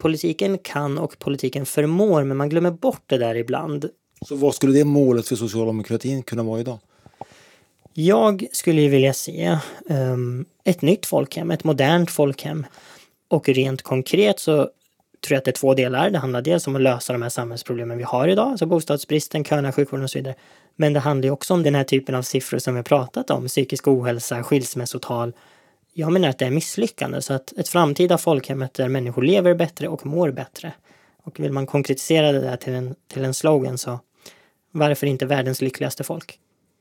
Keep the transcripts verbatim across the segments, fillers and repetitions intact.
politiken kan och politiken förmår, men man glömmer bort det där ibland. Så vad skulle det målet för socialdemokratin kunna vara idag? Jag skulle ju vilja se um, ett nytt folkhem, ett modernt folkhem. Och rent konkret så tror jag att det är två delar. Det handlar dels om att lösa de här samhällsproblemen vi har idag, alltså bostadsbristen, köerna, sjukvården och så vidare. Men det handlar ju också om den här typen av siffror som vi pratat om, psykisk ohälsa, skilsmässotal. Jag menar att det är misslyckande, så att ett framtida folkhemmet där människor lever bättre och mår bättre. Och vill man konkretisera det där till en, till en slogan, så varför inte världens lyckligaste folk?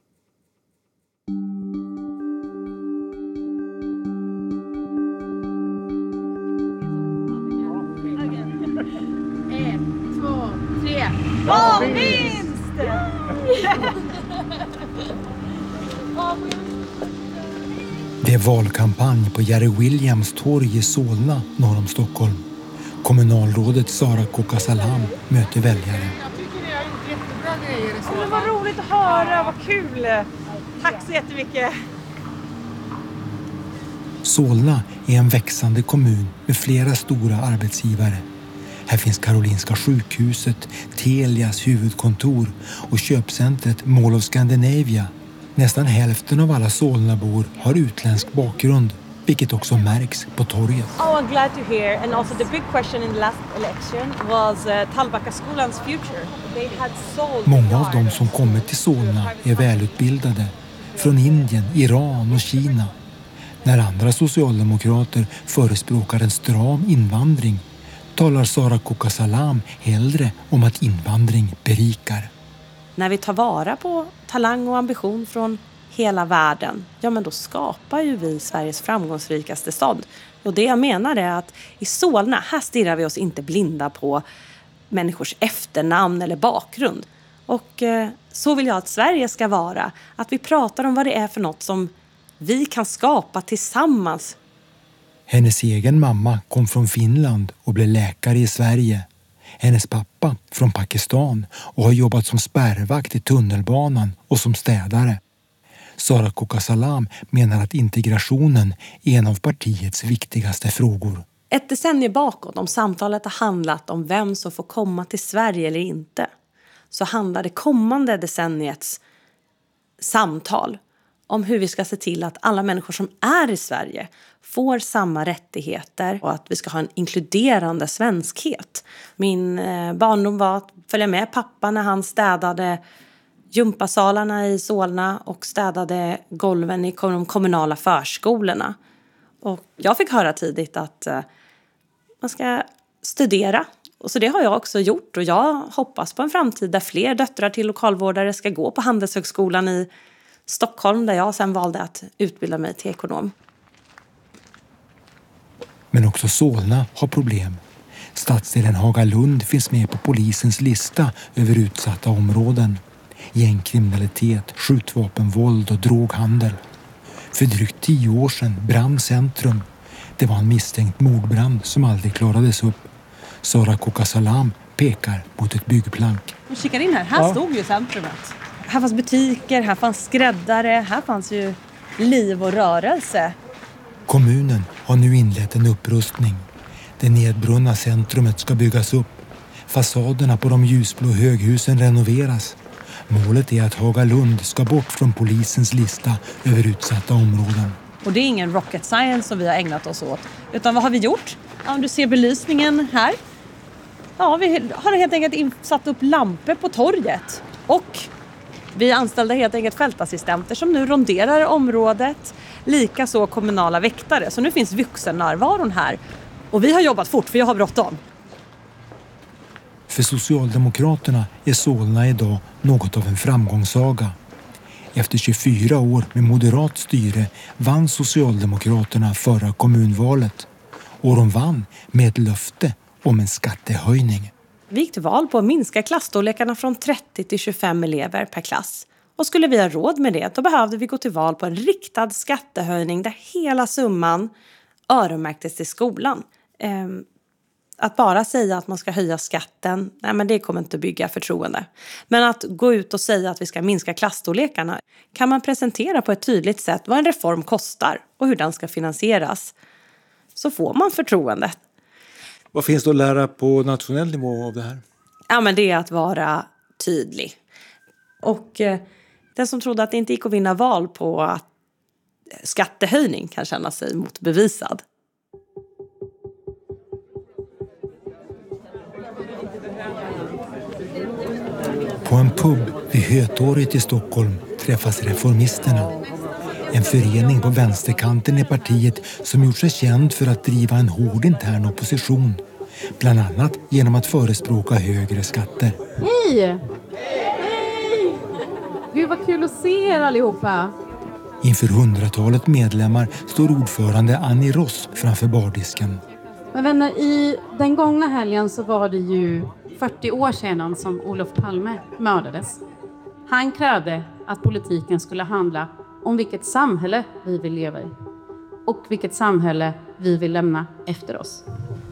Ett, två, tre. Åh, vinst! Det är valkampanj på Jerry Williams torg i Solna norr om Stockholm. Kommunalrådet Sara Kokasalam möter väljare. Jag tycker ni har gjort jättebra grejer i Solna. Det var roligt att höra, vad kul. Tack så jättemycket. Solna är en växande kommun med flera stora arbetsgivare. Här finns Karolinska sjukhuset, Telias huvudkontor och köpcentret Mall of Scandinavia. Nästan hälften av alla Solnabor har utländsk bakgrund, vilket också märks på torget. Oh, I'm glad to hear. And also the big question in the last election was uh, Tallbacka-skolans future. They had sold. Många av dem som kommit till Solna är välutbildade, från Indien, Iran och Kina. När andra socialdemokrater förespråkar en stram invandring talar Sara Kokasalam hellre om att invandring berikar. När vi tar vara på talang och ambition från hela världen, ja men då skapar ju vi Sveriges framgångsrikaste stad. Och det jag menar är att i Solna, här stirrar vi oss inte blinda på människors efternamn eller bakgrund. Och eh, så vill jag att Sverige ska vara. Att vi pratar om vad det är för något som vi kan skapa tillsammans. Hennes egen mamma kom från Finland och blev läkare i Sverige. Hennes pappa från Pakistan och har jobbat som spärrvakt i tunnelbanan och som städare. Sara Kokasalam menar att integrationen är en av partiets viktigaste frågor. Ett decennium bakåt, om samtalet har handlat om vem som får komma till Sverige eller inte, så handlar det kommande decenniets samtal om hur vi ska se till att alla människor som är i Sverige får samma rättigheter och att vi ska ha en inkluderande svenskhet. Min eh, barndom var att följa med pappa när han städade gympasalarna i Solna och städade golven i de kommunala förskolorna. Och jag fick höra tidigt att eh, man ska studera. Och så det har jag också gjort, och jag hoppas på en framtid där fler döttrar till lokalvårdare ska gå på Handelshögskolan i Stockholm, där jag sen valde att utbilda mig till ekonom. Men också Solna har problem. Stadsdelen Hagalund finns med på polisens lista över utsatta områden. Gängkriminalitet, skjutvapenvåld och droghandel. För drygt tio år sedan brann centrum. Det var en misstänkt mordbrand som aldrig klarades upp. Sara Kokasalam pekar mot ett byggplank. Vi kikar in här. Här ja. Stod ju centrumet. Här fanns butiker, här fanns skräddare, här fanns ju liv och rörelse. Kommunen har nu inlett en upprustning. Det nedbrunna centrumet ska byggas upp. Fasaderna på de ljusblå höghusen renoveras. Målet är att Hagalund ska bort från polisens lista över utsatta områden. Och det är ingen rocket science som vi har ägnat oss åt. Utan vad har vi gjort? Ja, du ser belysningen här. Ja, vi har helt enkelt satt upp lampor på torget. Och vi anställde helt enkelt fältassistenter som nu ronderar området. Likaså kommunala väktare. Så nu finns vuxennärvaron här. Och vi har jobbat fort, för jag har bråttom. För Socialdemokraterna är Solna idag något av en framgångssaga. Efter tjugofyra år med moderat styre vann Socialdemokraterna förra kommunvalet. Och de vann med ett löfte om en skattehöjning. Vi gick till val på att minska klassstorlekarna från trettio till tjugofem elever per klass. Och skulle vi ha råd med det, då behövde vi gå till val på en riktad skattehöjning där hela summan öronmärktes till skolan. Ehm, att bara säga att man ska höja skatten, nej men det kommer inte att bygga förtroende. Men att gå ut och säga att vi ska minska klassstorlekarna, kan man presentera på ett tydligt sätt vad en reform kostar och hur den ska finansieras, så får man förtroendet. Vad finns det att lära på nationell nivå av det här? Ja, men det är att vara tydlig. Och eh, den som trodde att det inte gick att vinna val på att skattehöjning kan känna sig motbevisad. På en pub vid Hötorget i Stockholm träffas Reformisterna. En förening på vänsterkanten i partiet som gjort sig känd för att driva en hård intern opposition. Bland annat genom att förespråka högre skatter. Hej! Hej! Gud vad kul att se er allihopa. Inför hundratalet medlemmar står ordförande Annie Ross framför bardisken. Men vänner, i den gångna helgen så var det ju fyrtio år sedan som Olof Palme mördades. Han krävde att politiken skulle handla om vilket samhälle vi vill leva i. Och vilket samhälle vi vill lämna efter oss.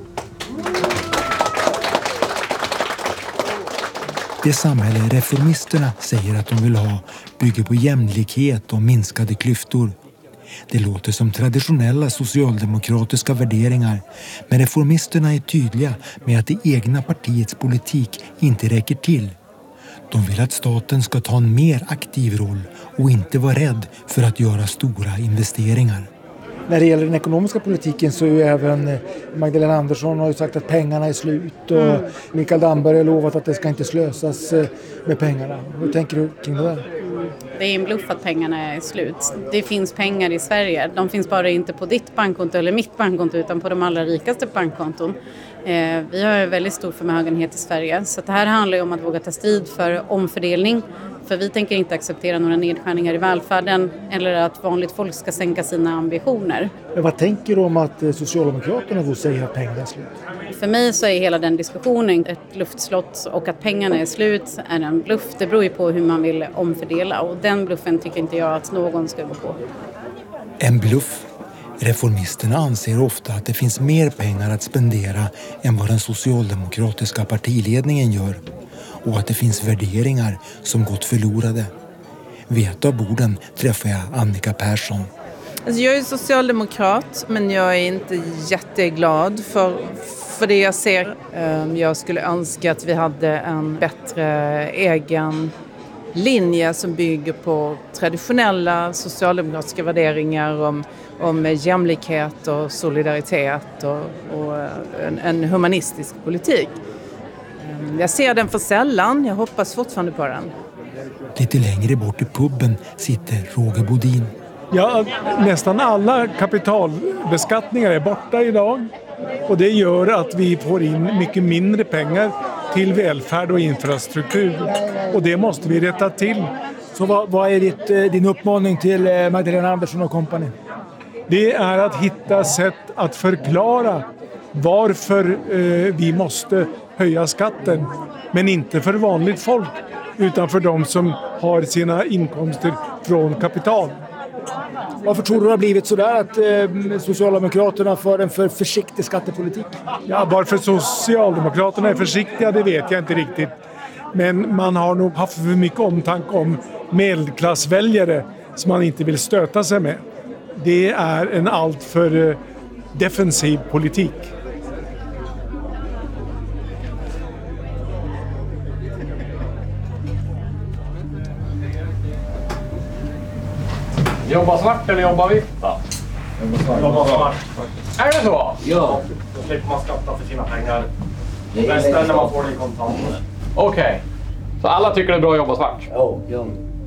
Det samhälle reformisterna säger att de vill ha bygger på jämlikhet och minskade klyftor. Det låter som traditionella socialdemokratiska värderingar, men reformisterna är tydliga med att det egna partiets politik inte räcker till. De vill att staten ska ta en mer aktiv roll och inte vara rädd för att göra stora investeringar. När det gäller den ekonomiska politiken så är ju även Magdalena Andersson har ju sagt att pengarna är slut och mm. Mikael Damberg har lovat att det ska inte slösas med pengarna. Hur tänker du kring det där? Det är en bluff att pengarna är slut. Det finns pengar i Sverige. De finns bara inte på ditt bankkonto eller mitt bankkonto utan på de allra rikaste bankkonton. Eh, vi har en väldigt stor förmögenhet i Sverige. Så det här handlar ju om att våga ta strid för omfördelning. För vi tänker inte acceptera några nedskärningar i välfärden eller att vanligt folk ska sänka sina ambitioner. Men vad tänker du om att Socialdemokraterna då säger att pengarna är slut? För mig så är hela den diskussionen ett luftslott och att pengarna är slut är en bluff. Det beror ju på hur man vill omfördela och den bluffen tycker inte jag att någon ska gå på. En bluff. Reformisterna anser ofta att det finns mer pengar att spendera än vad den socialdemokratiska partiledningen gör. Och att det finns värderingar som gått förlorade. Vid ett av borden träffar jag Annika Persson. Alltså jag är socialdemokrat men jag är inte jätteglad för, för det jag ser. Jag skulle önska att vi hade en bättre egen linje som bygger på traditionella socialdemokratiska värderingar om, om jämlikhet och solidaritet och, och en, en humanistisk politik. Jag ser den för sällan. Jag hoppas fortfarande på den. Lite längre bort i pubben sitter Roger Bodin. Ja, nästan alla kapitalbeskattningar är borta idag. Och det gör att vi får in mycket mindre pengar till välfärd och infrastruktur. Och det måste vi rätta till. Så vad, vad är ditt, din uppmaning till Magdalena Andersson och kompani? Det är att hitta sätt att förklara varför eh, vi måste höja skatten. Men inte för vanligt folk utan för de som har sina inkomster från kapital. Varför tror du det har blivit så där att eh, Socialdemokraterna för en för försiktig skattepolitik? Ja, varför Socialdemokraterna är försiktiga det vet jag inte riktigt. Men man har nog haft för mycket omtanke om medelklassväljare som man inte vill stöta sig med. Det är en alltför eh, defensiv politik. Jobba svart eller jobba vitt då? Jobba svart. Är det så? Ja. Då slipper man skatta för sina pengar. Resten när man får det i kontanter. Okej. Okay. Så alla tycker det är bra att jobba svart? Ja. ja.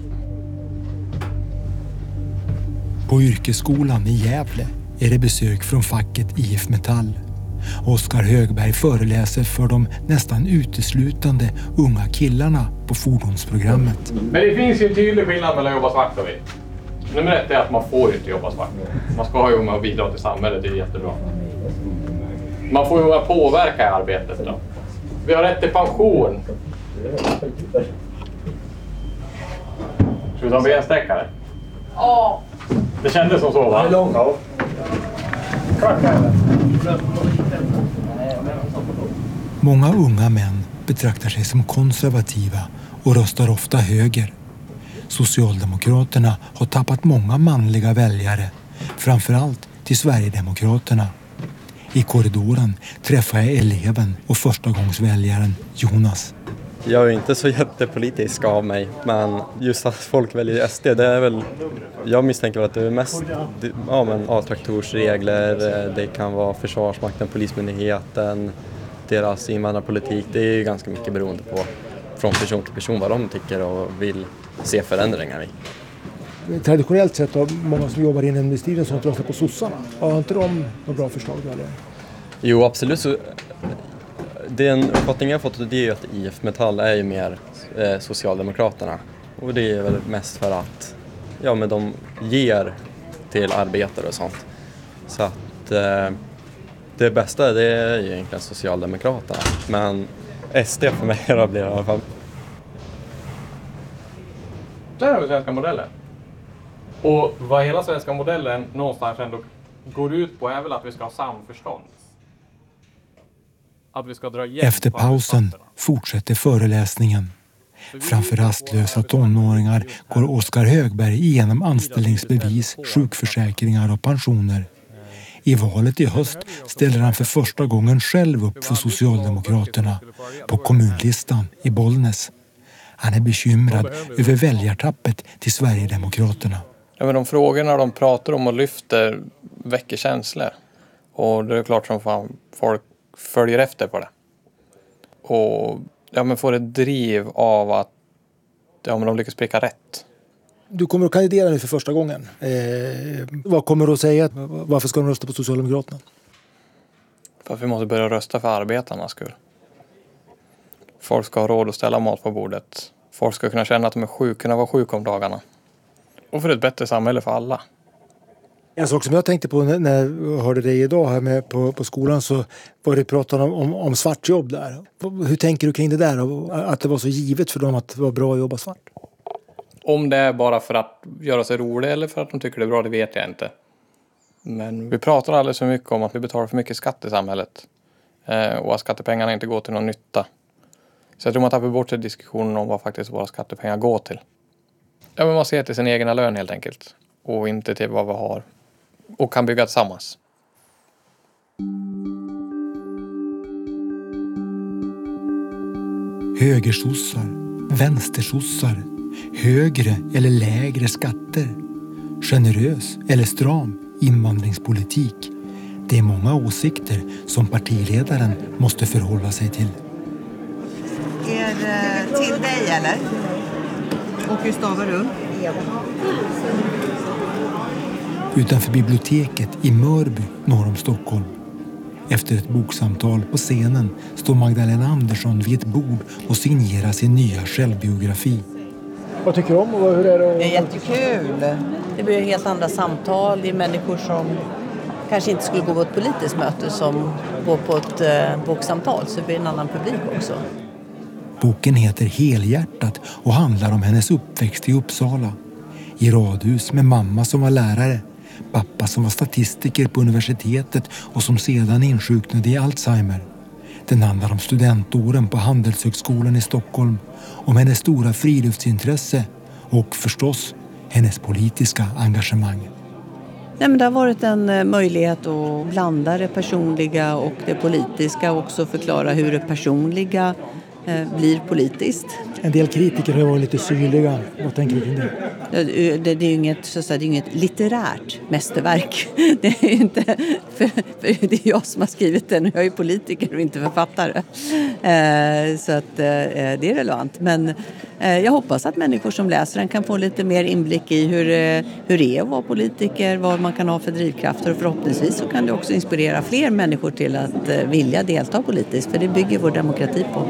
På yrkesskolan i Gävle är det besök från facket I F Metall. Oskar Högberg föreläser för de nästan uteslutande unga killarna på fordonsprogrammet. Men det finns ju en tydlig skillnad mellan att jobba svart och vitt. Nummer ett är att man får inte jobba svart. Man ska ju med och bidra till samhället, det är jättebra. Man får ju påverka i arbetet då. Vi har rätt till pension. Ska vi ta en bensträckare? Ja. Det kändes som så, va? Det är långt. Ja. Många unga män betraktar sig som konservativa och röstar ofta höger. Socialdemokraterna har tappat många manliga väljare, framförallt till Sverigedemokraterna. I korridoren träffar jag eleven och förstagångsväljaren Jonas. Jag är inte så jättepolitisk av mig, men just att folk väljer S D, det är väl, jag misstänker att det är mest ja, men A-traktorsregler, det kan vara Försvarsmakten, Polismyndigheten, deras invandrarpolitik, det är ju ganska mycket beroende på från person till person vad de tycker och vill se förändringar i. Traditionellt sett har många som jobbar inom industrin som röstar på sossarna. Har inte de några bra förslag eller? Jo, absolut. Så, den uppfattningen jag fått det är ju att I F Metall är ju mer eh, Socialdemokraterna. Och det är väl mest för att ja, men de ger till arbetare och sånt. Så att eh, det bästa det är ju egentligen Socialdemokraterna. Men S D för mig då blir det i alla fall. Där har vi svenska modellen. Och vad hela svenska modellen någonstans ändå går ut på är väl att vi ska ha samförstånd. Att vi ska dra Efter pausen fortsätter föreläsningen. Framför rastlösa tonåringar går Oskar Högberg igenom anställningsbevis, sjukförsäkringar och pensioner. I valet i höst ställer han för första gången själv upp för Socialdemokraterna på kommunlistan i Bollnäs. Han är bekymrad över väljartappet till Sverigedemokraterna. Ja, men de frågorna de pratar om och lyfter väcker känslor. Och det är klart som fan folk följer efter på det. Och ja, men får ett driv av att ja, men de lyckas pricka rätt. Du kommer att kandidera nu för första gången. Eh, vad kommer du att säga? Varför ska de rösta på Socialdemokraterna? För att vi måste börja rösta för arbetarnas skull. Folk ska ha råd att ställa mat på bordet. Folk ska kunna känna att de är sjuka, kunna vara sjuka om dagarna. Och för ett bättre samhälle för alla. En sak som jag tänkte på när jag hörde dig idag här med på, på skolan så var det pratade om, om, om svartjobb där. Hur tänker du kring det där? Att det var så givet för dem att det var bra att jobba svart? Om det är bara för att göra sig rolig eller för att de tycker det är bra, det vet jag inte. Men vi pratar alldeles för mycket om att vi betalar för mycket skatt i samhället. Eh, och att skattepengarna inte går till någon nytta. Så jag tror man tappar bort sig diskussionen om vad faktiskt våra skattepengar går till. Ja, men man ser till sin egen lön helt enkelt. Och inte till vad vi har. Och kan bygga tillsammans. Högersossar, vänstersossar, högre eller lägre skatter, generös eller stram invandringspolitik. Det är många åsikter som partiledaren måste förhålla sig till. Är det till dig eller? Och hur stavar du? Utanför biblioteket i Mörby norr om Stockholm. Efter ett boksamtal på scenen står Magdalena Andersson vid ett bord och signerar sin nya självbiografi. Vad tycker du om och hur är det? Det är jättekul. Det blir helt andra samtal. Det är människor som kanske inte skulle gå på ett politiskt möte som går på ett eh, boksamtal. Så det blir en annan publik också. Boken heter Helhjärtat och handlar om hennes uppväxt i Uppsala. I radhus med mamma som var lärare, pappa som var statistiker på universitetet och som sedan insjuknade i Alzheimer. Den handlar om studentåren på Handelshögskolan i Stockholm, om hennes stora friluftsintresse och förstås hennes politiska engagemang. Nej, men det har varit en möjlighet att blanda det personliga och det politiska och också förklara hur det personliga blir politiskt. En del kritiker har varit lite syrliga. Vad tänker du kring det? Det, det, det är ju inget, så att säga, det är inget litterärt mästerverk. Det är ju inte, för, för det är jag som har skrivit den och jag är politiker och inte författare. Eh, så att eh, det är relevant. Men eh, jag hoppas att människor som läser den kan få lite mer inblick i hur, eh, hur det är att vara politiker, vad man kan ha för drivkrafter och förhoppningsvis så kan det också inspirera fler människor till att eh, vilja delta politiskt, för det bygger vår demokrati på.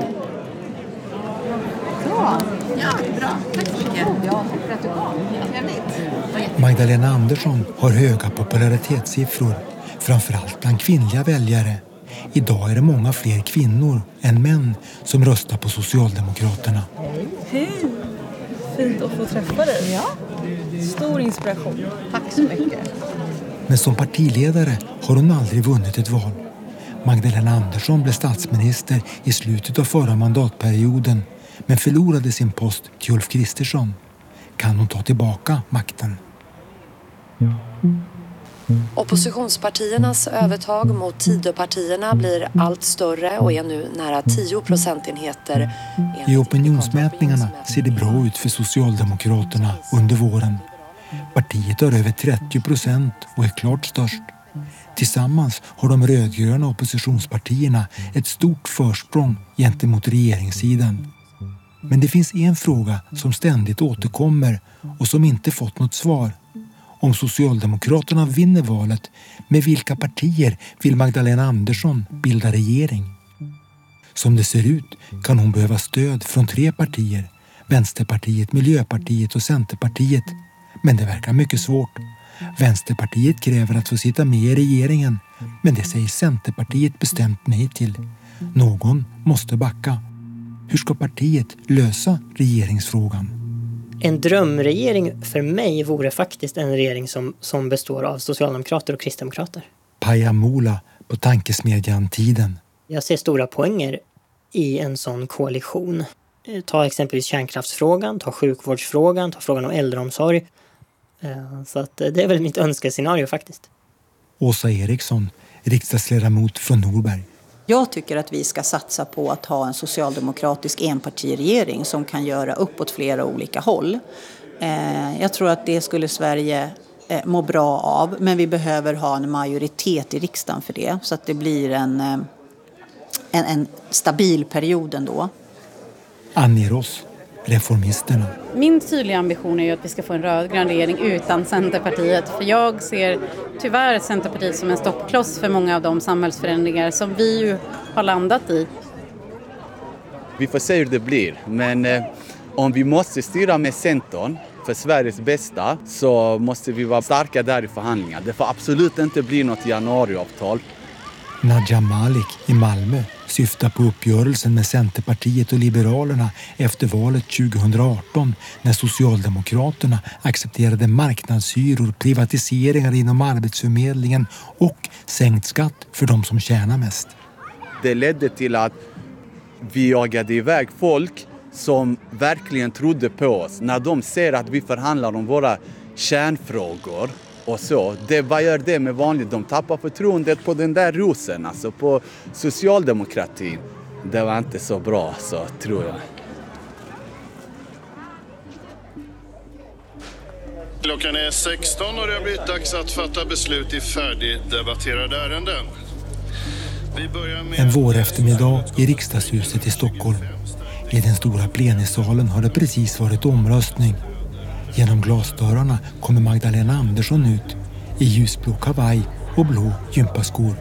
Ja, bra. Tack så mycket. Ja, tack för att du kom. Trevligt. Magdalena Andersson har höga popularitetssiffror, framförallt bland kvinnliga väljare. Idag är det många fler kvinnor än män som röstar på Socialdemokraterna. Hej! Fint att få träffa dig. Ja. Stor inspiration. Tack så mycket. Men som partiledare har hon aldrig vunnit ett val. Magdalena Andersson blev statsminister i slutet av förra mandatperioden men förlorade sin post till Ulf Kristersson. Kan hon ta tillbaka makten? Oppositionspartiernas övertag mot Tidöpartierna blir allt större och är nu nära tio procentenheter. I opinionsmätningarna ser det bra ut för Socialdemokraterna under våren. Partiet har över trettio procent och är klart störst. Tillsammans har de rödgröna oppositionspartierna ett stort försprång gentemot regeringssidan. Men det finns en fråga som ständigt återkommer och som inte fått något svar. Om Socialdemokraterna vinner valet, med vilka partier vill Magdalena Andersson bilda regering? Som det ser ut kan hon behöva stöd från tre partier, Vänsterpartiet, Miljöpartiet och Centerpartiet. Men det verkar mycket svårt. Vänsterpartiet kräver att få sitta med i regeringen, men det säger Centerpartiet bestämt nej till. Någon måste backa. Hur ska partiet lösa regeringsfrågan? En drömregering för mig vore faktiskt en regering som, som består av socialdemokrater och kristdemokrater. Paja Mola på tankesmedjan Tiden. Jag ser stora poänger i en sån koalition. Ta exempelvis kärnkraftsfrågan, ta sjukvårdsfrågan, ta frågan om äldreomsorg. Så att det är väl mitt önskescenario faktiskt. Åsa Eriksson, riksdagsledamot från Norberg. Jag tycker att vi ska satsa på att ha en socialdemokratisk enpartiregering som kan göra upp åt flera olika håll. Jag tror att det skulle Sverige må bra av, men vi behöver ha en majoritet i riksdagen för det. Så att det blir en, en, en stabil period ändå. Annie Ross, Reformisterna. Min tydliga ambition är ju att vi ska få en rödgrön regering utan Centerpartiet. För jag ser tyvärr Centerpartiet som en stoppkloss för många av de samhällsförändringar som vi ju har landat i. Vi får se hur det blir, men eh, om vi måste styra med Centern för Sveriges bästa så måste vi vara starka där i förhandlingar. Det får absolut inte bli något januariavtal. Nadja Malik i Malmö syftar på uppgörelsen med Centerpartiet och Liberalerna efter valet tjugohundraarton när Socialdemokraterna accepterade marknadshyror, privatiseringar inom arbetsförmedlingen och sänkt skatt för de som tjänar mest. Det ledde till att vi jagade iväg folk som verkligen trodde på oss. När de ser att vi förhandlar om våra kärnfrågor och så, det, vad gör det med vanligt? De tappar förtroendet på den där rosen, alltså på socialdemokratin. Det var inte så bra, så tror jag. Klockan är sexton och det har blivit dags att fatta beslut i färdigdebatterade ärenden. Vi börjar med... En våreftermiddag i riksdagshuset i Stockholm. I den stora plenisalen har det precis varit omröstning. Genom glasdörrarna kommer Magdalena Andersson ut i ljusblå kavaj och blå gympaskor.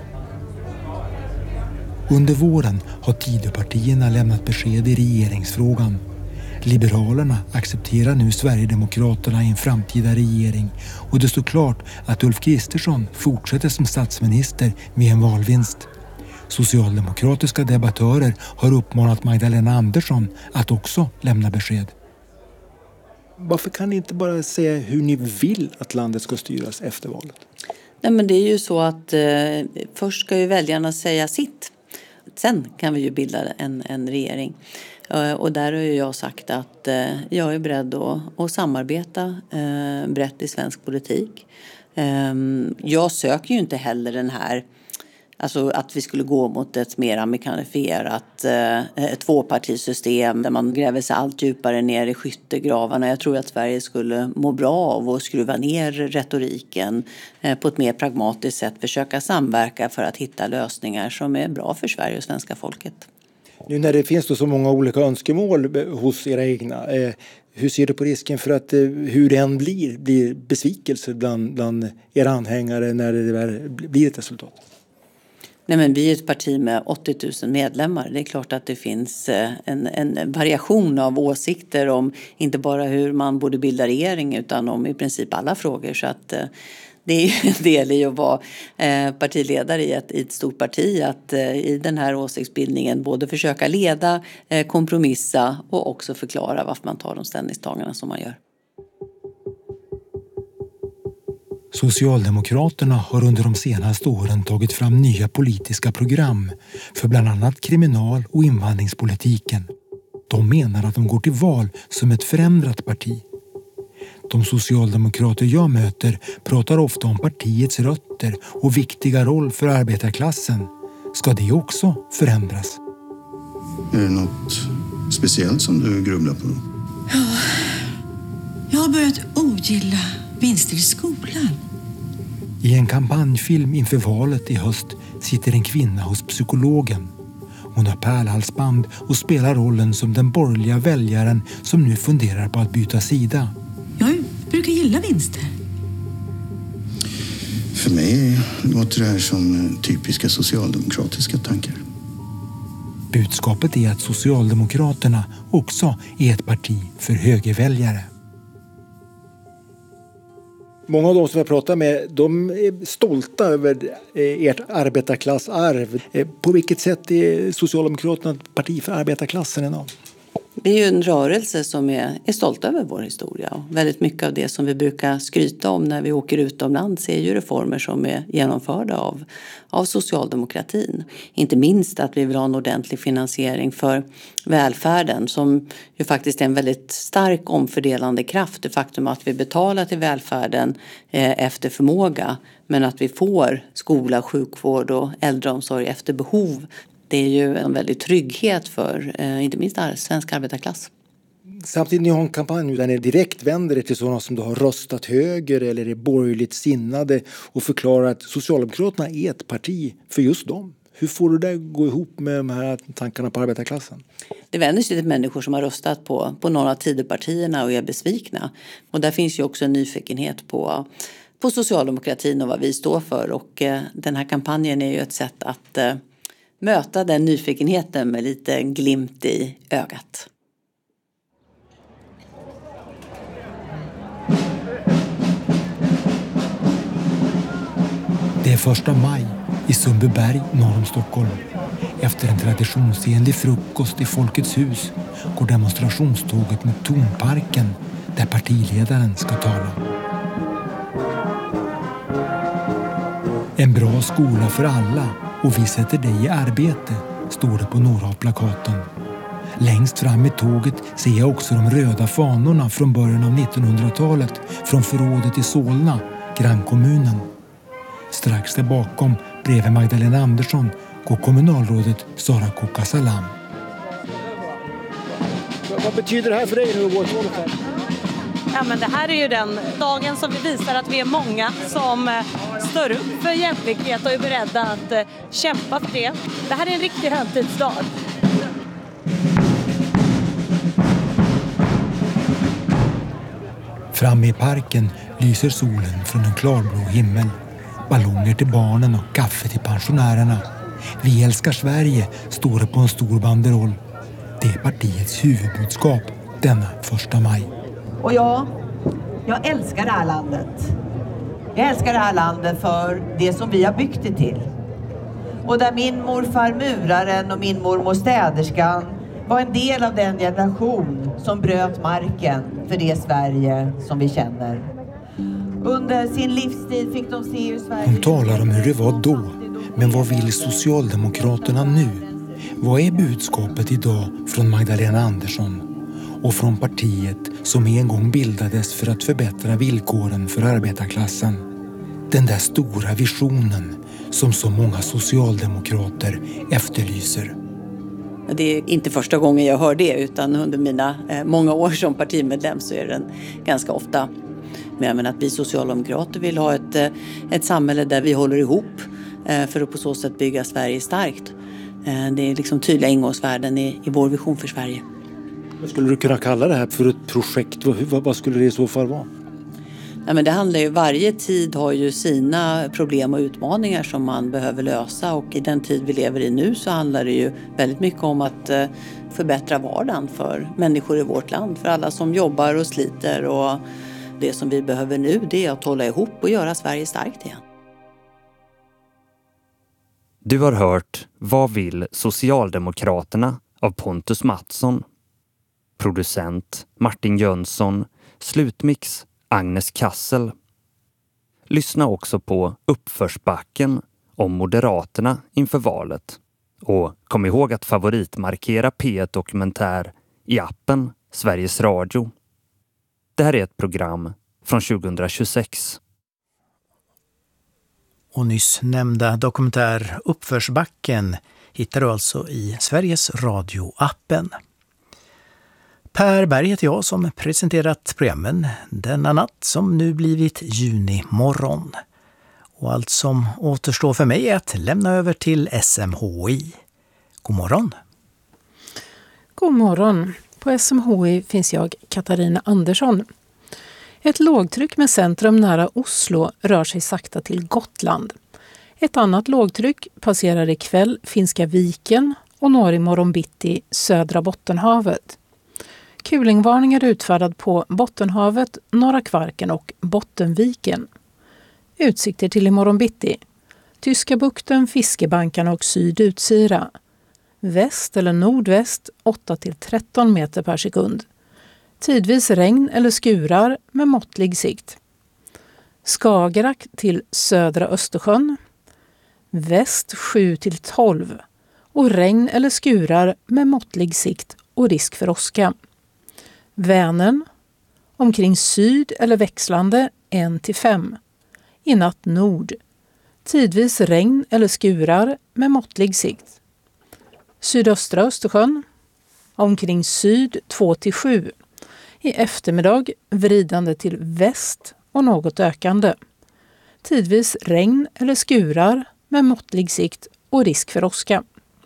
Under våren har Tidöpartierna lämnat besked i regeringsfrågan. Liberalerna accepterar nu Sverigedemokraterna i en framtida regering och det står klart att Ulf Kristersson fortsätter som statsminister med en valvinst. Socialdemokratiska debattörer har uppmanat Magdalena Andersson att också lämna besked. Varför kan ni inte bara säga hur ni vill att landet ska styras efter valet? Nej, men det är ju så att eh, först ska ju väljarna säga sitt. Sen kan vi ju bilda en, en regering. Eh, och där har ju jag sagt att eh, jag är beredd att, att samarbeta eh, brett i svensk politik. Eh, jag söker ju inte heller den här... Alltså att vi skulle gå mot ett mer amerikanifierat eh, tvåpartisystem där man gräver sig allt djupare ner i skyttegravarna. Jag tror att Sverige skulle må bra av att skruva ner retoriken eh, på ett mer pragmatiskt sätt. Försöka samverka för att hitta lösningar som är bra för Sverige och svenska folket. Nu när det finns då så många olika önskemål hos era egna, eh, hur ser du på risken för att eh, hur det än blir, blir besvikelse bland, bland era anhängare när det väl blir ett resultat? Nej, men vi är ett parti med åttio tusen medlemmar. Det är klart att det finns en, en variation av åsikter om inte bara hur man borde bilda regering utan om i princip alla frågor. Så att det är ju en del i att vara partiledare i ett, i ett stort parti. Att i den här åsiktsbildningen både försöka leda, kompromissa och också förklara varför man tar de ställningstaganden som man gör. Socialdemokraterna har under de senaste åren tagit fram nya politiska program för bland annat kriminal- och invandringspolitiken. De menar att de går till val som ett förändrat parti. De socialdemokrater jag möter pratar ofta om partiets rötter och viktiga roll för arbetarklassen. Ska det också förändras? Är det något speciellt som du grubblar på? Ja, jag har börjat ogilla vinster i skolan. I en kampanjfilm inför valet i höst sitter en kvinna hos psykologen. Hon har pärlhalsband och spelar rollen som den borgerliga väljaren som nu funderar på att byta sida. Jag brukar gilla vinster. För mig låter det här som typiska socialdemokratiska tankar. Budskapet är att Socialdemokraterna också är ett parti för högerväljare. Många av de som jag pratar med, de är stolta över ert arbetarklassarv. På vilket sätt är Socialdemokraterna ett parti för arbetarklassen idag? Vi är ju en rörelse som är, är stolt över vår historia. Och väldigt mycket av det som vi brukar skryta om när vi åker utomlands är ju reformer som är genomförda av, av socialdemokratin. Inte minst att vi vill ha en ordentlig finansiering för välfärden som ju faktiskt är en väldigt stark omfördelande kraft. Det faktum att vi betalar till välfärden eh, efter förmåga men att vi får skola, sjukvård och äldreomsorg efter behov. Det är ju en väldig trygghet för eh, inte minst svensk arbetarklass. Samtidigt ni har en kampanj där ni direkt vänder er till sådana som då har röstat höger eller är borgerligt sinnade och förklarar att Socialdemokraterna är ett parti för just dem. Hur får du det gå ihop med de här tankarna på arbetarklassen? Det vänder sig till människor som har röstat på, på några av Tidöpartierna och är besvikna. Och där finns ju också en nyfikenhet på, på socialdemokratin och vad vi står för. Och eh, den här kampanjen är ju ett sätt att eh, möta den nyfikenheten med lite glimt i ögat. Det är första maj i Sundbyberg norr om Stockholm. Efter en traditionsenlig frukost i Folkets hus går demonstrationståget mot Tornparken där partiledaren ska tala. En bra skola för alla och vi sätter dig i arbete, står det på några av plakaten. Längst fram i tåget ser jag också de röda fanorna från början av nittonhundratalet från förrådet i Solna, grannkommunen. Strax där bakom, bredvid Magdalena Andersson, går kommunalrådet Sara Kokasalam. Vad betyder det här för dig nu? Ja, men det här är ju den dagen som vi visar att vi är många som står upp för jämlikhet och är beredda att kämpa för det. Det här är en riktig högtidsdag. Framme i parken lyser solen från en klarblå himmel. Ballonger till barnen och kaffe till pensionärerna. Vi älskar Sverige, står det på en stor banderoll. Det är partiets huvudbudskap denna första maj. Och ja, jag älskar det här landet. Jag älskar det här landet för det som vi har byggt det till. Och där min morfar muraren och min mormor städerskan var en del av den generation som bröt marken för det Sverige som vi känner. Under sin livstid fick de se hur Sverige... Hon talar om hur det var då, men vad vill Socialdemokraterna nu? Vad är budskapet idag från Magdalena Andersson och från partiet som en gång bildades för att förbättra villkoren för arbetarklassen? Den där stora visionen som så många socialdemokrater efterlyser. Det är inte första gången jag hör det, utan under mina eh, många år som partimedlem så är den ganska ofta. Men jag menar att vi socialdemokrater vill ha ett, ett samhälle där vi håller ihop eh, för att på så sätt bygga Sverige starkt. Eh, det är liksom tydliga ingångsvärden i, i vår vision för Sverige. Vad skulle du kunna kalla det här för ett projekt? Vad, vad skulle det i så fall vara? Ja, men det handlar ju, varje tid har ju sina problem och utmaningar som man behöver lösa, och i den tid vi lever i nu så handlar det ju väldigt mycket om att eh, förbättra vardagen för människor i vårt land, för alla som jobbar och sliter, och det som vi behöver nu det är att hålla ihop och göra Sverige starkt igen. Du har hört Vad vill Socialdemokraterna av Pontus Mattsson. Producent Martin Jönsson. Slutmix Agnes Kassel. Lyssna också på Uppförsbacken om Moderaterna inför valet. Och kom ihåg att favoritmarkera P ett Dokumentär i appen Sveriges Radio. Det här är ett program från tjugohundratjugosex. Och nyss nämnda dokumentär Uppförsbacken hittar du alltså i Sveriges Radio-appen. Per Berg heter jag som presenterat programmen denna natt som nu blivit junimorgon. Och allt som återstår för mig är att lämna över till S M H I. God morgon! God morgon! På S M H I finns jag, Katarina Andersson. Ett lågtryck med centrum nära Oslo rör sig sakta till Gotland. Ett annat lågtryck passerar ikväll Finska viken och når imorgon bitti södra Bottenhavet. Kulingvarning är utfärdad på Bottenhavet, Norra Kvarken och Bottenviken. Utsikter till imorgon bitti. Tyska bukten, Fiskebankarna och Sydutsira. Väst eller nordväst åtta till tretton meter per sekund. Tidvis regn eller skurar med måttlig sikt. Skagerrak till södra Östersjön. Väst sju till tolv och regn eller skurar med måttlig sikt och risk för åska. Vänern omkring syd eller växlande ett till fem. I natt nord. Tidvis regn eller skurar med måttlig sikt. Sydöstra Östersjön omkring syd två till sju. I eftermiddag vridande till väst och något ökande. Tidvis regn eller skurar med måttlig sikt och risk för åska.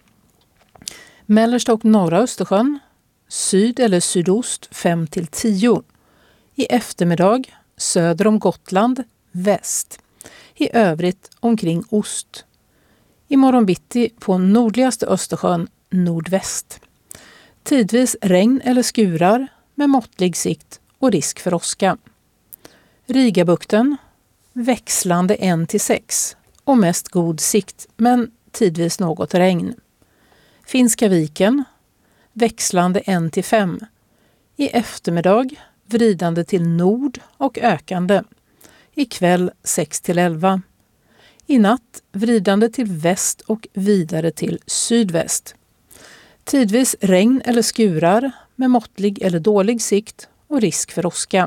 Mellersta och norra Östersjön syd eller sydost fem till tio. I eftermiddag söder om Gotland väst. I övrigt omkring ost. Imorgon bitti på nordligaste Östersjön nordväst. Tidvis regn eller skurar med måttlig sikt och risk för åska. Rigabukten växlande ett till sex och mest god sikt men tidvis något regn. Finska viken växlande ett till fem. I eftermiddag vridande till nord och ökande. I kväll sex till elva. I natt vridande till väst och vidare till sydväst. Tidvis regn eller skurar med måttlig eller dålig sikt och risk för åska.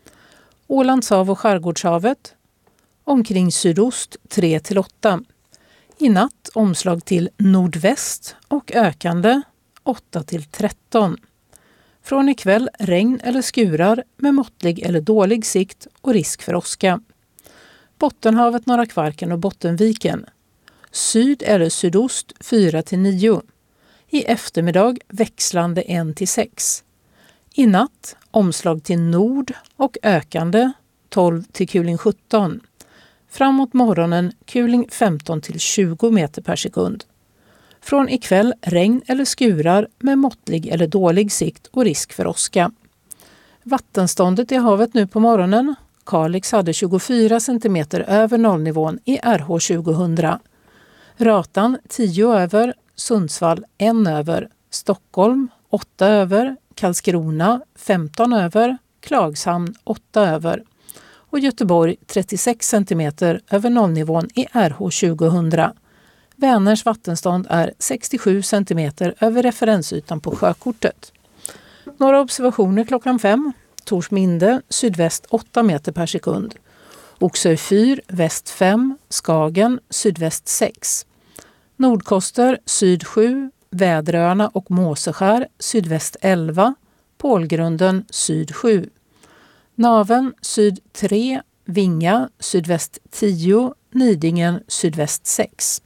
Ålandshav och Skärgårdshavet omkring sydost tre till åtta. I natt omslag till nordväst och ökande åtta till tretton. Från ikväll regn eller skurar med måttlig eller dålig sikt och risk för åska. Bottenhavet, Norra Kvarken och Bottenviken. Syd eller sydost fyra till nio. I eftermiddag växlande ett till sex. I natt omslag till nord och ökande tolv till kuling sjutton. Framåt morgonen kuling femton till tjugo meter per sekund. Från ikväll regn eller skurar med måttlig eller dålig sikt och risk för åska. Vattenståndet i havet nu på morgonen. Kalix hade tjugofyra centimeter över nollnivån i R H tjugohundra. Ratan tio över, Sundsvall ett över, Stockholm åtta över, Karlskrona femton över, Klagshamn åtta över och Göteborg trettiosex centimeter över nollnivån i R H tjugohundra. Vänerns vattenstånd är sextiosju centimeter över referensytan på sjökortet. Några observationer klockan fem. Torsminde sydväst åtta meter per sekund. Oxö fyra väst fem, Skagen sydväst sex. Nordkoster syd sju, Väderöarna och Måseskär sydväst elva, Pålgrunden syd sju. Naven syd tre, Vinga sydväst tio, Nidingen sydväst sex.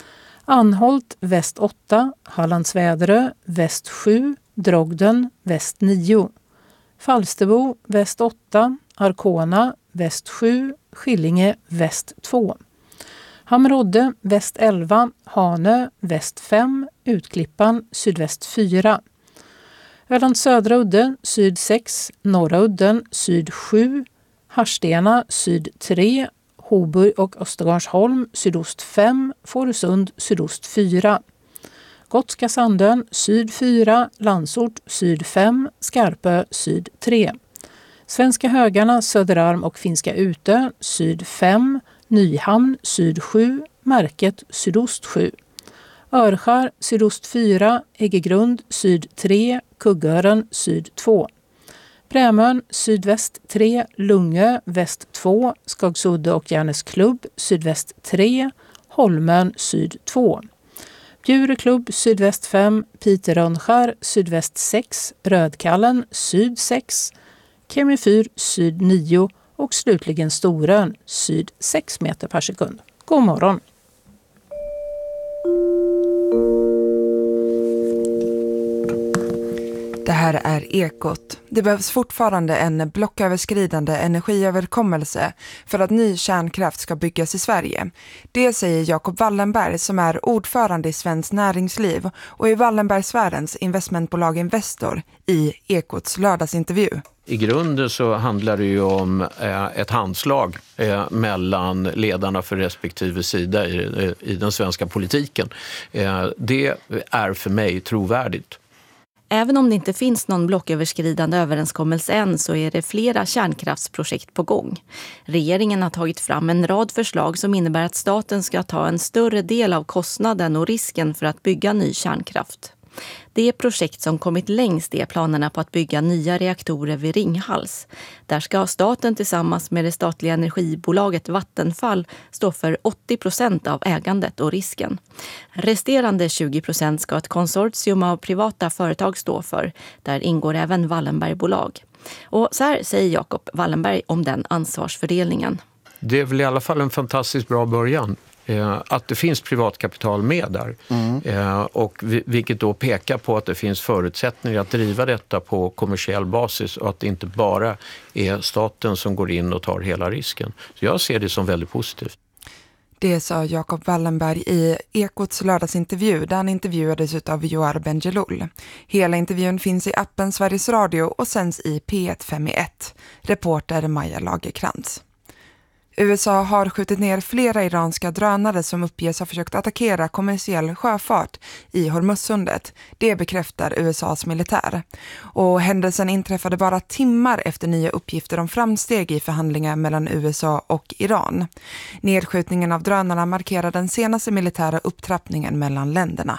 Anholt väst åtta, Hallandsväderö väst sju, Drogden väst nio. Falsterbo väst åtta, Arkona väst sju, Skillinge väst två. Hamrodde väst elva, Hanö väst fem, Utklippan sydväst fyra. Öland södra udde syd sex, norra udden syd sju, Harstena syd tre, Hoburg och Östergarnsholm sydost fem, Fårösund sydost fyra. Gotska Sandön syd fyra, Landsort syd fem, Skarpö syd tre. Svenska Högarna, Söderarm och Finska Utö syd fem, Nyhamn syd sju, Märket sydost sju. Örskär sydost fyra, Egegrund syd tre, Kuggören syd två. Brämön sydväst tre, Lungö väst två, Skagsudde och Järnäsklubb sydväst tre, Holmön syd två. Bjureklubb sydväst fem, Piterönskär sydväst sex, Rödkallen syd sex, Kemifyr syd nio och slutligen Storön syd sex meter per sekund. God morgon! Det här är Ekot. Det behövs fortfarande en blocköverskridande energiöverkommelse för att ny kärnkraft ska byggas i Sverige. Det säger Jacob Wallenberg som är ordförande i Svenskt Näringsliv och i Wallenbergsfärens investmentbolag Investor i Ekots lördagsintervju. I grunden så handlar det ju om eh, ett handslag eh, mellan ledarna för respektive sida i, eh, i den svenska politiken. Eh, det är för mig trovärdigt. Även om det inte finns någon blocköverskridande överenskommelse än så är det flera kärnkraftsprojekt på gång. Regeringen har tagit fram en rad förslag som innebär att staten ska ta en större del av kostnaden och risken för att bygga ny kärnkraft. Det projekt som kommit längst är planerna på att bygga nya reaktorer vid Ringhals. Där ska staten tillsammans med det statliga energibolaget Vattenfall stå för åttio procent av ägandet och risken. Resterande tjugo procent ska ett konsortium av privata företag stå för. Där ingår även Wallenbergbolag. Och så här säger Jacob Wallenberg om den ansvarsfördelningen. Det är väl i alla fall en fantastiskt bra början. Eh, att det finns privatkapital med där. Mm. Eh, och vi, vilket då pekar på att det finns förutsättningar att driva detta på kommersiell basis och att det inte bara är staten som går in och tar hela risken. Så jag ser det som väldigt positivt. Det sa Jacob Wallenberg i Ekots lördagsintervju där han intervjuades av Joar Bendjelloul. Hela intervjun finns i appen Sveriges Radio och sänds i P ett fem i ett. Reporter Maja Lagerkrantz. U S A har skjutit ner flera iranska drönare som uppges ha försökt attackera kommersiell sjöfart i Hormuzsundet. Det bekräftar U S A:s militär. Och händelsen inträffade bara timmar efter nya uppgifter om framsteg i förhandlingar mellan U S A och Iran. Nedskjutningen av drönarna markerar den senaste militära upptrappningen mellan länderna.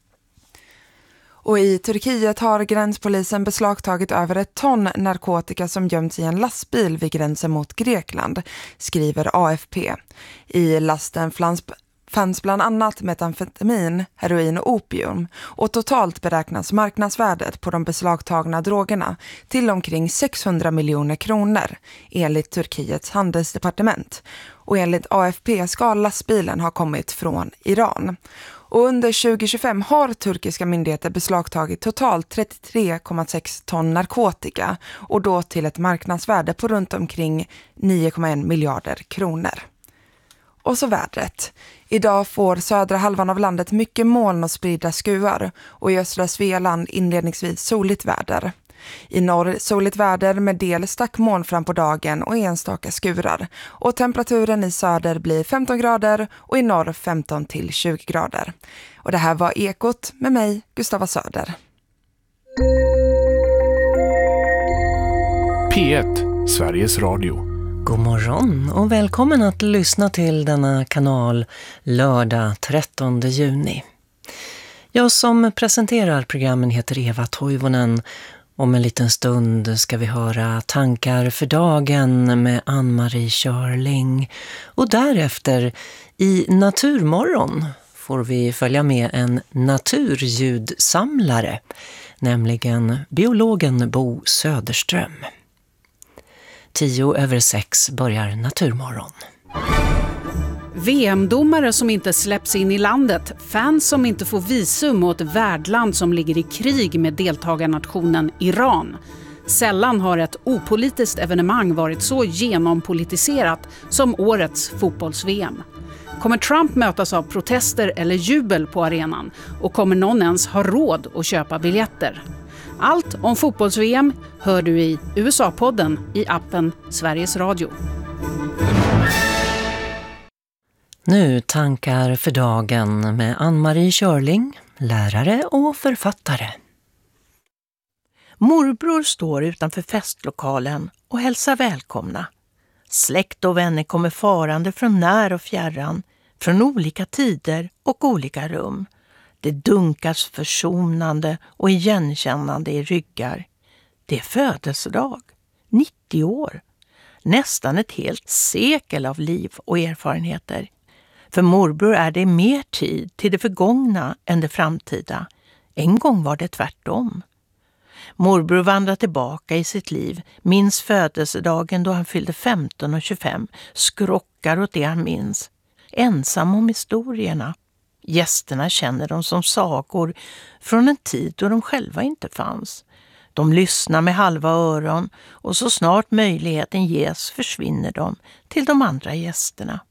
Och i Turkiet har gränspolisen beslagtagit över ett ton narkotika som gömts i en lastbil vid gränsen mot Grekland, skriver A F P. I lasten fanns bland annat metamfetamin, heroin och opium och totalt beräknas marknadsvärdet på de beslagtagna drogerna till omkring sexhundra miljoner kronor enligt Turkiets handelsdepartement. Och enligt A F P ska lastbilen ha kommit från Iran. Och under tjugo tjugofem har turkiska myndigheter beslagtagit totalt trettiotre komma sex ton narkotika och då till ett marknadsvärde på runt omkring nio komma en miljarder kronor. Och så vädret. Idag får södra halvan av landet mycket moln och spridda skuar och i östra Svealand inledningsvis soligt väder. I norr soligt väder med del stackmoln fram på dagen och enstaka skurar. Och temperaturen i söder blir femton grader och i norr femton till tjugo grader. Och det här var Ekot med mig, Gustava Söder. P ett, Sveriges Radio. God morgon och välkommen att lyssna till denna kanal lördag trettonde juni. Jag som presenterar programmen heter Eva Toivonen. Om en liten stund ska vi höra tankar för dagen med Ann-Marie Körling. Och därefter i Naturmorgon får vi följa med en naturljudsamlare, nämligen biologen Bo Söderström. Tio över sex börjar Naturmorgon. V M-domare som inte släpps in i landet, fans som inte får visum och ett värdland som ligger i krig med deltagarnationen Iran. Sällan har ett opolitiskt evenemang varit så genompolitiserat som årets fotbolls-V M. Kommer Trump mötas av protester eller jubel på arenan och kommer någon ens ha råd att köpa biljetter? Allt om fotbolls-V M hör du i U S A-podden i appen Sveriges Radio. Nu tankar för dagen med Ann-Marie Körling, lärare och författare. Morbror står utanför festlokalen och hälsar välkomna. Släkt och vänner kommer farande från när och fjärran, från olika tider och olika rum. Det dunkas försonande och igenkännande i ryggar. Det är födelsedag. nittio år. Nästan ett helt sekel av liv och erfarenheter. För morbror är det mer tid till det förgångna än det framtida. En gång var det tvärtom. Morbror vandrar tillbaka i sitt liv, minns födelsedagen då han fyllde femton och tjugofem, skrockar åt det han minns. Ensam om historierna. Gästerna känner dem som sagor från en tid då de själva inte fanns. De lyssnar med halva öron och så snart möjligheten ges försvinner de till de andra gästerna.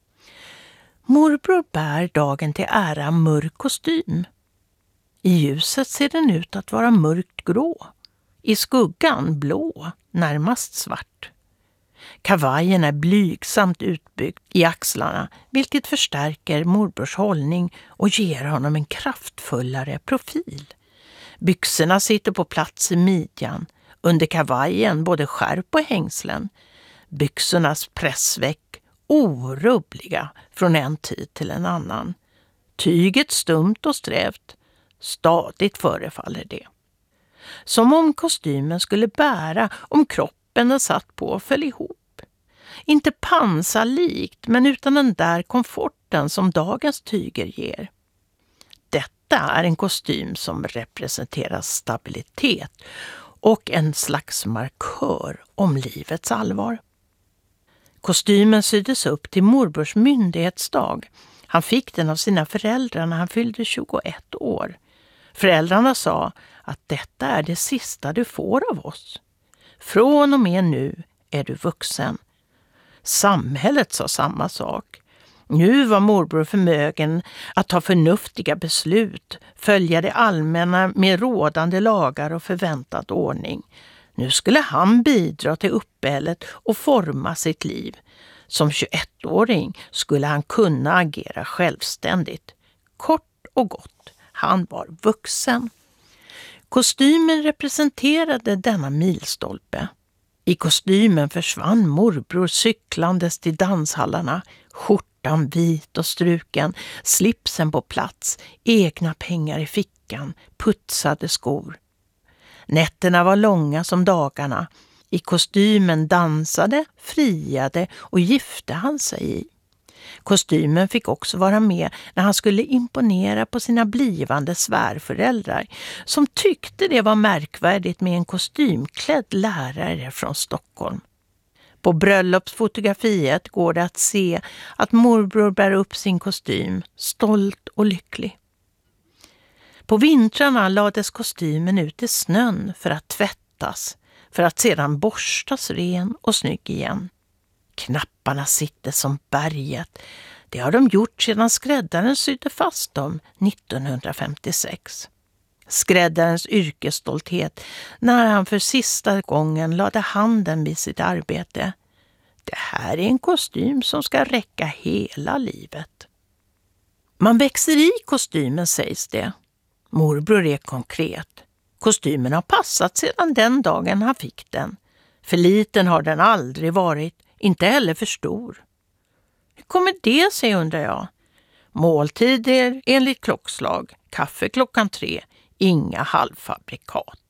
Morbror bär dagen till ära mörk kostym. I ljuset ser den ut att vara mörkt grå. I skuggan blå, närmast svart. Kavajen är blygsamt utbyggd i axlarna, vilket förstärker morbrors hållning och ger honom en kraftfullare profil. Byxorna sitter på plats i midjan, under kavajen både skärp och hängslen. Byxornas pressveck orubbliga från en tid till en annan. Tyget stumt och strävt, stadigt förefaller det. Som om kostymen skulle bära om kroppen den satt på föll ihop. Inte pansarlikt, men utan den där komforten som dagens tyger ger. Detta är en kostym som representerar stabilitet och en slags markör om livets allvar. Kostymen syddes upp till morbrors myndighetsdag. Han fick den av sina föräldrar när han fyllde tjugoett år. Föräldrarna sa att detta är det sista du får av oss. Från och med nu är du vuxen. Samhället sa samma sak. Nu var morbror förmögen att ta förnuftiga beslut, följa det allmänna med rådande lagar och förväntad ordning. Nu skulle han bidra till uppehället och forma sitt liv. Som tjugoettåring skulle han kunna agera självständigt. Kort och gott, han var vuxen. Kostymen representerade denna milstolpe. I kostymen försvann morbror cyklandes till danshallarna, skjortan vit och struken, slipsen på plats, egna pengar i fickan, putsade skor. Nätterna var långa som dagarna. I kostymen dansade, friade och gifte han sig i. Kostymen fick också vara med när han skulle imponera på sina blivande svärföräldrar som tyckte det var märkvärdigt med en kostymklädd lärare från Stockholm. På bröllopsfotografiet går det att se att morbror bär upp sin kostym, stolt och lycklig. På vintrarna lades kostymen ut i snön för att tvättas, för att sedan borstas ren och snygg igen. Knapparna sitter som berget. Det har de gjort sedan skräddaren sydde fast dem nittonhundrafemtiosex. Skräddarens yrkesstolthet när han för sista gången lade handen vid sitt arbete. Det här är en kostym som ska räcka hela livet. Man växer i kostymen, sägs det. Morbror är konkret. Kostymen har passat sedan den dagen han fick den. För liten har den aldrig varit, inte heller för stor. Hur kommer det sig, undrar jag? Måltider enligt klockslag, kaffe klockan tre, inga halvfabrikat.